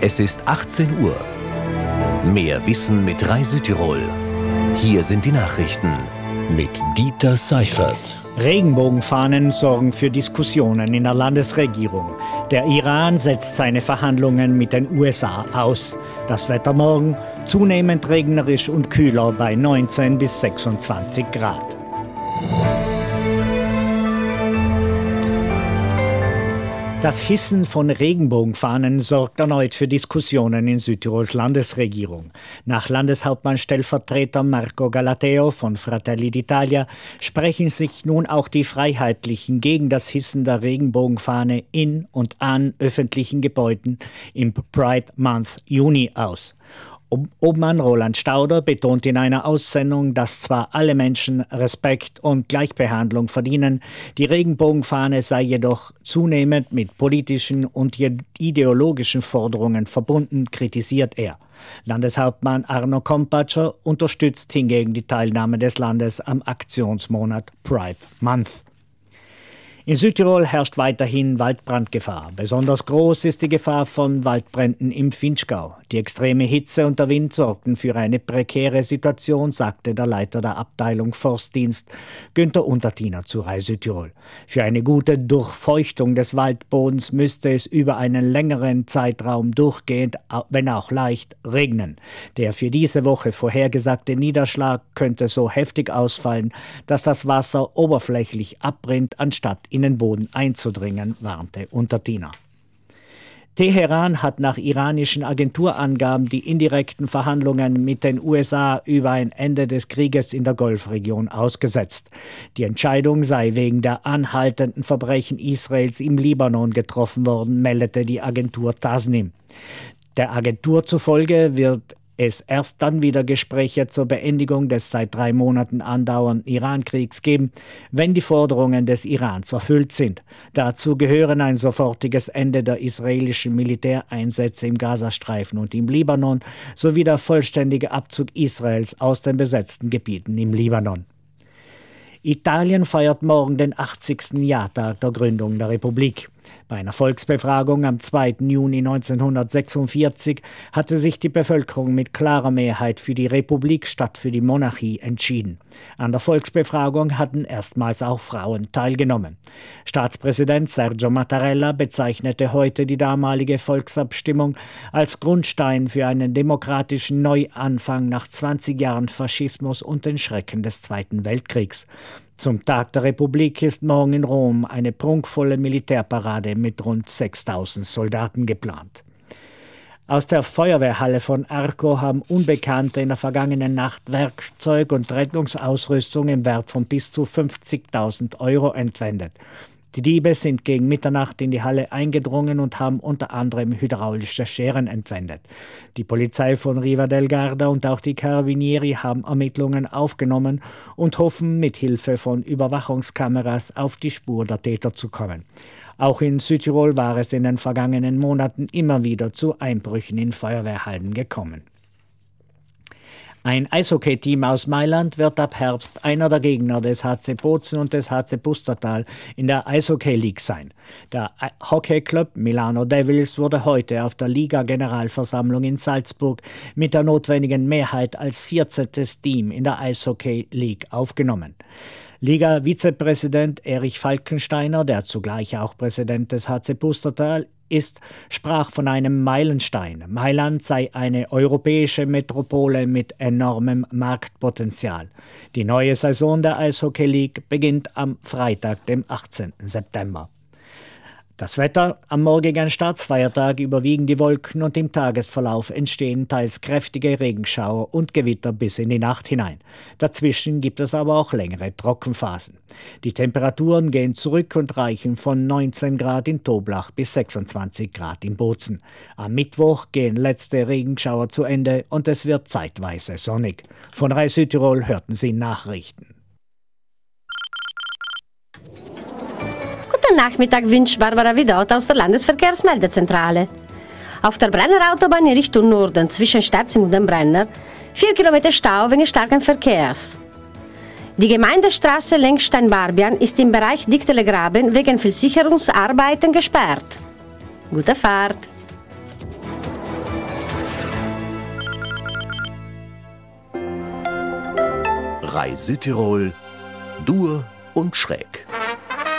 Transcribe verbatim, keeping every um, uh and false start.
Es ist achtzehn Uhr. Mehr Wissen mit Rai Südtirol. Hier sind die Nachrichten mit Dieter Seifert. Regenbogenfahnen sorgen für Diskussionen in der Landesregierung. Der Iran setzt seine Verhandlungen mit den U S A aus. Das Wetter morgen zunehmend regnerisch und kühler bei neunzehn bis sechsundzwanzig Grad. Das Hissen von Regenbogenfahnen sorgt erneut für Diskussionen in Südtirols Landesregierung. Nach Landeshauptmann-Stellvertreter Marco Galateo von Fratelli d'Italia sprechen sich nun auch die Freiheitlichen gegen das Hissen der Regenbogenfahne in und an öffentlichen Gebäuden im Pride Month Juni aus. Obmann Roland Stauder betont in einer Aussendung, dass zwar alle Menschen Respekt und Gleichbehandlung verdienen, die Regenbogenfahne sei jedoch zunehmend mit politischen und ideologischen Forderungen verbunden, kritisiert er. Landeshauptmann Arno Kompatscher unterstützt hingegen die Teilnahme des Landes am Aktionsmonat Pride Month. In Südtirol herrscht weiterhin Waldbrandgefahr. Besonders groß ist die Gefahr von Waldbränden im Vinschgau. Die extreme Hitze und der Wind sorgten für eine prekäre Situation, sagte der Leiter der Abteilung Forstdienst Günther Untertiner zu Rai Südtirol. Für eine gute Durchfeuchtung des Waldbodens müsste es über einen längeren Zeitraum durchgehend, wenn auch leicht, regnen. Der für diese Woche vorhergesagte Niederschlag könnte so heftig ausfallen, dass das Wasser oberflächlich abrinnt, anstatt in den Boden einzudringen, warnte Untertiner. Teheran hat nach iranischen Agenturangaben die indirekten Verhandlungen mit den U S A über ein Ende des Krieges in der Golfregion ausgesetzt. Die Entscheidung sei wegen der anhaltenden Verbrechen Israels im Libanon getroffen worden, meldete die Agentur Tasnim. Der Agentur zufolge wird es erst dann wieder Gespräche zur Beendigung des seit drei Monaten andauernden Iran-Kriegs geben, wenn die Forderungen des Irans erfüllt sind. Dazu gehören ein sofortiges Ende der israelischen Militäreinsätze im Gazastreifen und im Libanon sowie der vollständige Abzug Israels aus den besetzten Gebieten im Libanon. Italien feiert morgen den achtzigsten Jahrtag der Gründung der Republik. Bei einer Volksbefragung am zweiten Juni neunzehnhundertsechsundvierzig hatte sich die Bevölkerung mit klarer Mehrheit für die Republik statt für die Monarchie entschieden. An der Volksbefragung hatten erstmals auch Frauen teilgenommen. Staatspräsident Sergio Mattarella bezeichnete heute die damalige Volksabstimmung als Grundstein für einen demokratischen Neuanfang nach zwanzig Jahren Faschismus und den Schrecken des Zweiten Weltkriegs. Zum Tag der Republik ist morgen in Rom eine prunkvolle Militärparade mit rund sechstausend Soldaten geplant. Aus der Feuerwehrhalle von Arco haben Unbekannte in der vergangenen Nacht Werkzeug und Rettungsausrüstung im Wert von bis zu fünfzigtausend Euro entwendet. Die Diebe sind gegen Mitternacht in die Halle eingedrungen und haben unter anderem hydraulische Scheren entwendet. Die Polizei von Riva del Garda und auch die Carabinieri haben Ermittlungen aufgenommen und hoffen, mit Hilfe von Überwachungskameras auf die Spur der Täter zu kommen. Auch in Südtirol war es in den vergangenen Monaten immer wieder zu Einbrüchen in Feuerwehrhallen gekommen. Ein Eishockey-Team aus Mailand wird ab Herbst einer der Gegner des H C Bozen und des H C Pustertal in der Eishockey League sein. Der Hockeyclub Milano Devils wurde heute auf der Liga-Generalversammlung in Salzburg mit der notwendigen Mehrheit als vierzehntes Team in der Eishockey League aufgenommen. Liga-Vizepräsident Erich Falkensteiner, der zugleich auch Präsident des H C Pustertal ist, sprach von einem Meilenstein. Mailand sei eine europäische Metropole mit enormem Marktpotenzial. Die neue Saison der Eishockey League beginnt am Freitag, dem achtzehnten September. Das Wetter: Am morgigen Staatsfeiertag überwiegen die Wolken und im Tagesverlauf entstehen teils kräftige Regenschauer und Gewitter bis in die Nacht hinein. Dazwischen gibt es aber auch längere Trockenphasen. Die Temperaturen gehen zurück und reichen von neunzehn Grad in Toblach bis sechsundzwanzig Grad in Bozen. Am Mittwoch gehen letzte Regenschauer zu Ende und es wird zeitweise sonnig. Von Rai Südtirol hörten Sie Nachrichten. Guten Nachmittag wünscht Barbara Vidot aus der Landesverkehrsmeldezentrale. Auf der Brenner Autobahn in Richtung Norden zwischen Sterzing und dem Brenner vier Kilometer Stau wegen starken Verkehrs. Die Gemeindestraße Lenkstein-Barbian ist im Bereich Dichtele-Graben wegen Versicherungsarbeiten gesperrt. Gute Fahrt! Rai Südtirol, Dur und Schräg.